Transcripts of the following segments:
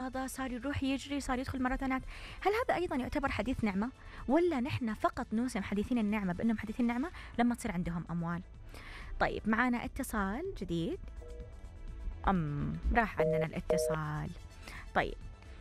رياضة، صار يروح يجري، صار يدخل ماراثونات. هل هذا أيضا يعتبر حديث نعمة، ولا نحن فقط نوسم حديثين النعمة بأنهم حديثين النعمة لما تصير عندهم أموال؟ طيب معنا اتصال جديد. راح عندنا الاتصال. طيب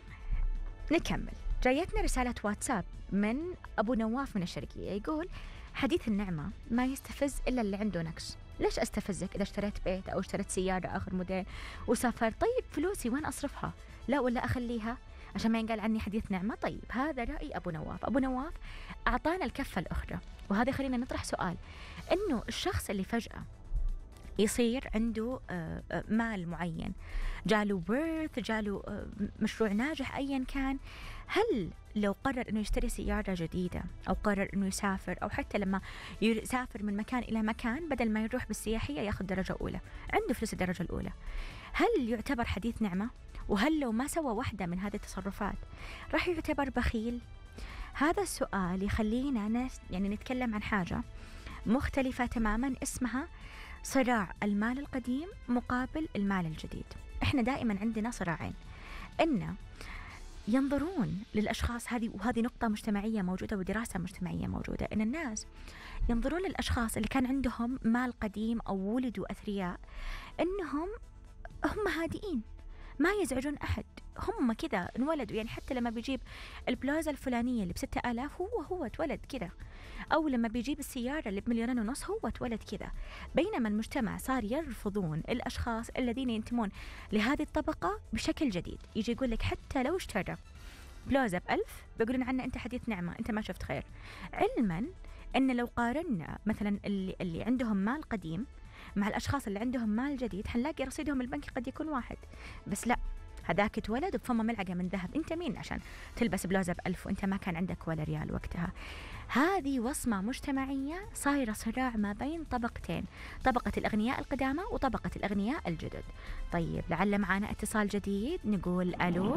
نكمل. جايتنا رسالة واتساب من أبو نواف من الشرقية، يقول حديث النعمة ما يستفز إلا اللي عنده نقص. ليش أستفزك إذا اشتريت بيت أو اشتريت سيارة آخر موديل وسافرت؟ طيب فلوسي وين أصرفها؟ لا ولا أخليها عشان ما ينقال عني حديث نعمة؟ طيب هذا رأي أبو نواف. أبو نواف أعطانا الكفة الأخرى، وهذا خلينا نطرح سؤال، إنه الشخص اللي فجأة يصير عنده مال معين، جاله ورث، جاله مشروع ناجح أيا كان، هل لو قرر أنه يشتري سيارة جديدة أو قرر أنه يسافر، أو حتى لما يسافر من مكان إلى مكان بدل ما يروح بالسياحية ياخذ درجة أولى، عنده فلوس الدرجة الأولى، هل يعتبر حديث نعمة؟ وهل لو ما سوى واحدة من هذه التصرفات راح يعتبر بخيل؟ هذا السؤال يخلينا يعني نتكلم عن حاجة مختلفة تماما، اسمها صراع المال القديم مقابل المال الجديد. احنا دائما عندنا صراعين، إن ينظرون للأشخاص هذه، وهذه نقطة مجتمعية موجودة ودراسة مجتمعية موجودة، إن الناس ينظرون للأشخاص اللي كان عندهم مال قديم أو ولدوا أثرياء إنهم هم هادئين، ما يزعجون أحد، هم كذا انولدوا. يعني حتى لما بيجيب البلوزة الفلانية اللي ب6,000 هو اتولد كذا، أو لما بيجيب السيارة اللي ب2.5 هو اتولد كذا. بينما المجتمع صار يرفضون الأشخاص الذين ينتمون لهذه الطبقة بشكل جديد. يجي يقول لك حتى لو اشترى بلوزة ب1000 بيقولون عنه أنت حديث نعمة، أنت ما شفت خير، علما أن لو قارنا مثلا اللي عندهم مال قديم مع الأشخاص اللي عندهم مال جديد حنلاقي رصيدهم البنكي قد يكون واحد. بس لا، هذاك اتولد وبفمه ملعقة من ذهب. أنت مين عشان تلبس بلوزة ب1000 وأنت ما كان عندك ولا ريال وقتها؟ هذه وصمة مجتمعية صايرة صراع ما بين طبقتين، طبقة الأغنياء القدامى وطبقة الأغنياء الجدد. طيب لعل معنا اتصال جديد، نقول ألو.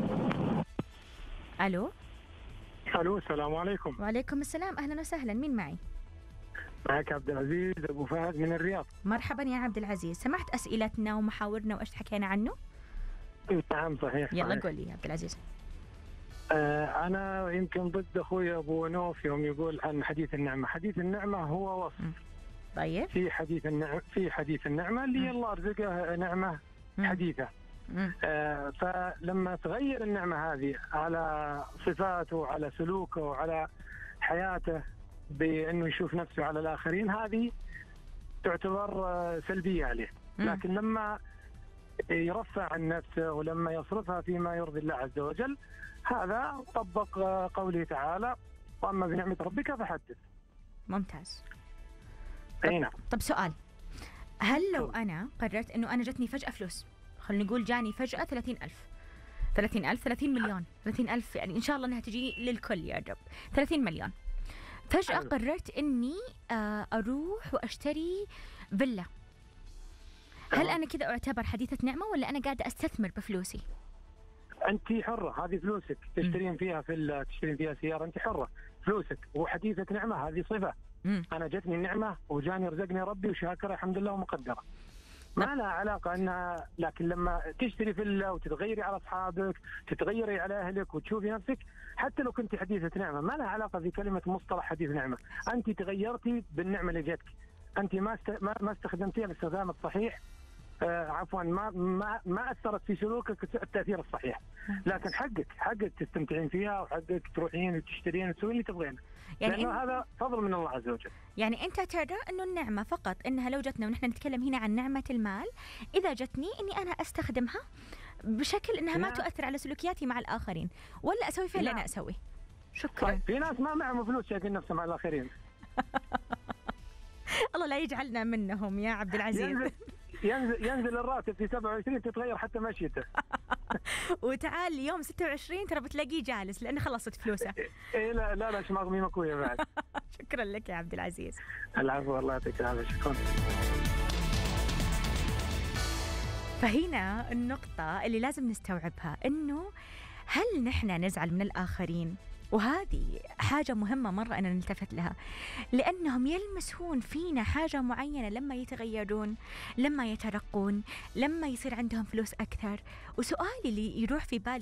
ألو. ألو، السلام عليكم. وعليكم السلام، أهلا وسهلا، مين معي؟ معك عبد العزيز أبو فهد من الرياض. مرحبا يا عبد العزيز، سمعت أسئلتنا ومحاورنا وإيش حكينا عنه؟ نعم صحيح. يلا قول لي يا عبد العزيز. أنا يمكن ضد أخوي أبو نوف يوم يقول عن حديث النعمة. حديث النعمة هو وصف. طيب في حديث النعمة اللي الله رزقه نعمة حديثة. فلما تغير النعمة هذه على صفاته وعلى سلوكه وعلى حياته بأنه يشوف نفسه على الآخرين، هذه تعتبر سلبية عليه. لكن لما يرفع عن نفسه ولما يصرفها فيما يرضي الله عز وجل، هذا طبق قوله تعالى وأما بنعمة ربك فحدث. ممتاز. طب سؤال، هل لو أنا قررت أنه أنا جتني فجأة فلوس، خلينا نقول جاني فجأة 30,000 30 مليون 30,000، يعني إن شاء الله أنها تجي للكل يا رب، 30 مليون، فجأة قررت أني أروح وأشتري فيلا، هل أنا كذا أعتبر حديثة نعمة ولا أنا قاعدة أستثمر بفلوسي؟ أنت حرة، هذه فلوسك، تشترين فيها تشترين فيها سيارة، أنت حرة، فلوسك. وحديثة نعمة هذه صفة. أنا جتني النعمة وجاني رزقني ربي وشاكرة الحمد لله ومقدرة، ما لها علاقة أنها. لكن لما تشتري فيلا وتتغيري على أصحابك، تتغيري على أهلك وتشوفي نفسك، حتى لو كنت حديثة نعمة، ما لها علاقة في كلمة مصطلح حديث نعمة. أنت تغيرتي بالنعمة اللي جتك، أنت ما استخدمتيها بالاستخدام الصحيح، عفوا ما أثرت في سلوكك التأثير الصحيح. لكن حقك تستمتعين فيها، وحقك تروحين وتشترين وتسوين اللي تبغينه، يعني لأنه هذا فضل من الله عز وجل. يعني أنت ترى أنه النعمة فقط أنها لو جتنا، ونحن نتكلم هنا عن نعمة المال، إذا جتني أني أنا أستخدمها بشكل أنها ما تؤثر على سلوكياتي مع الآخرين، ولا أسوي فعل أنا أسوي. شكرا. طيب في ناس ما معهم فلوس شايفين نفسهم مع الآخرين. الله لا يجعلنا منهم يا عبد العزيز. ينزل الراتب في 27 تتغير حتى مشيته. وتعال يوم 26 ترى بتلاقيه جالس لأنه خلصت فلوسه. إيه لا شماغ مي مكوية بعد. شكرا لك يا عبد العزيز. العفو، الله يعطيك العافية، شكرا. فهنا النقطة اللي لازم نستوعبها، إنه هل نحن نزعل من الآخرين؟ وهذه حاجة مهمة مرة أن نلتفت لها، لأنهم يلمسون فينا حاجة معينة لما يتغيرون، لما يترقون، لما يصير عندهم فلوس أكثر. وسؤالي اللي يروح في بالي